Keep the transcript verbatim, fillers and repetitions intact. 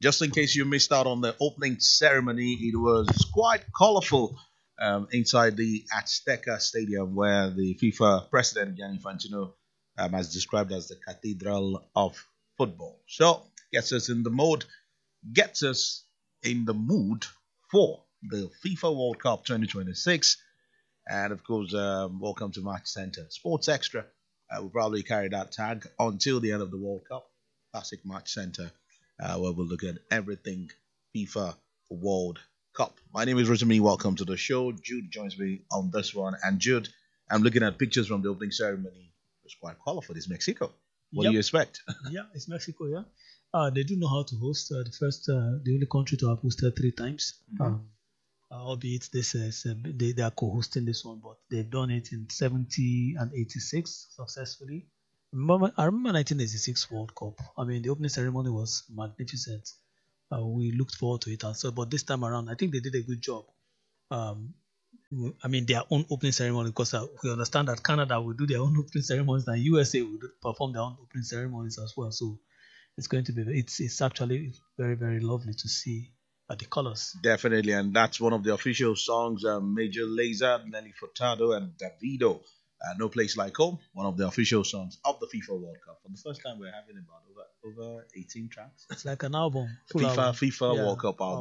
Just in case you missed out on the opening ceremony, it was quite colorful um, inside the Azteca Stadium, where the FIFA president Gianni Infantino um, has described as the cathedral of football. So gets us in the mood, gets us in the mood for the FIFA World Cup twenty twenty-six. And of course, um, welcome to Match Center Sports Extra. Uh, we'll probably carry that tag until the end of the World Cup. Classic Match Center, uh, where we'll look at everything FIFA World Cup. My name is Rotimi. Welcome to the show. Jude joins me on this one. And Jude, I'm looking at pictures from the opening ceremony. It was quite colorful. It's Mexico. What Yep. do you expect? Yeah, it's Mexico. Yeah, uh, they do know how to host. Uh, the first, uh, the only country to have hosted three times. Mhm. Um, uh, albeit this is uh, they, they are co-hosting this one, but they've done it in seventy and eighty-six successfully. Remember, I remember nineteen eighty-six World Cup. I mean, the opening ceremony was magnificent. Uh, we looked forward to it, and so but this time around, I think they did a good job. Um, I mean, their own opening ceremony, because uh, we understand that Canada will do their own opening ceremonies, and U S A will do, perform their own opening ceremonies as well. So it's going to be it's it's actually very very lovely to see uh, the colors. Definitely, and that's one of the official songs. Um, Major Lazer, Nelly Furtado, and Davido. Uh, no Place Like Home, one of the official songs of the FIFA World Cup. For the first time, we're having about over over eighteen tracks. It's like an album, full FIFA album. FIFA Yeah. World Cup album.